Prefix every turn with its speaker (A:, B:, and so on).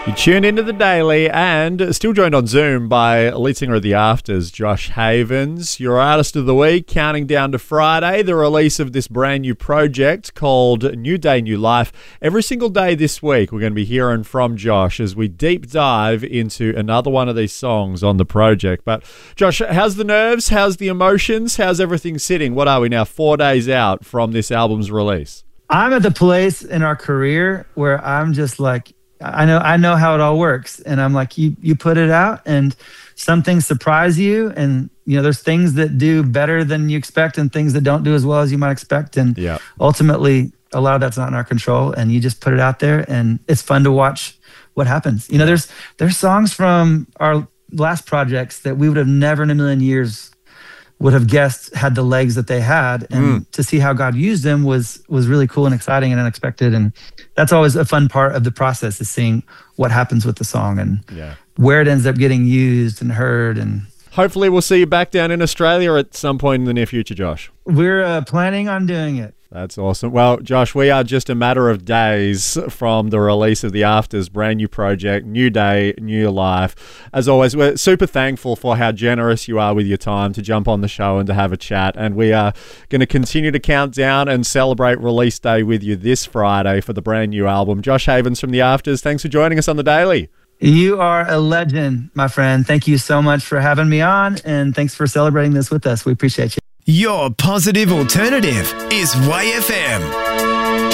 A: You tune into The Daily and still joined on Zoom by lead singer of The Afters, Josh Havens. Your artist of the week, counting down to Friday, the release of this brand new project called New Day, New Life. Every single day this week, we're going to be hearing from Josh as we deep dive into another one of these songs on the project. But Josh, how's the nerves? How's the emotions? How's everything sitting? What are we now, 4 days out from this album's release?
B: I'm at the place in our career where I'm just like, I know how it all works. And I'm like, you put it out and some things surprise you. And, there's things that do better than you expect and things that don't do as well as you might expect. And ultimately, a lot of that's not in our control. And you just put it out there and it's fun to watch what happens. There's songs from our last projects that we would have never in a million years would have guessed had the legs that they had, and to see how God used them was really cool and exciting and unexpected. And that's always a fun part of the process, is seeing what happens with the song and where it ends up getting used and heard. And
A: hopefully we'll see you back down in Australia at some point in the near future, Josh.
B: We're planning on doing it.
A: That's awesome. Well, Josh, we are just a matter of days from the release of The Afters' brand new project, New Day, New Life. As always, we're super thankful for how generous you are with your time to jump on the show and to have a chat. And we are going to continue to count down and celebrate release day with you this Friday for the brand new album. Josh Havens from The Afters, thanks for joining us on The Daily.
B: You are a legend, my friend. Thank you so much for having me on, and thanks for celebrating this with us. We appreciate you.
C: Your positive alternative is YFM.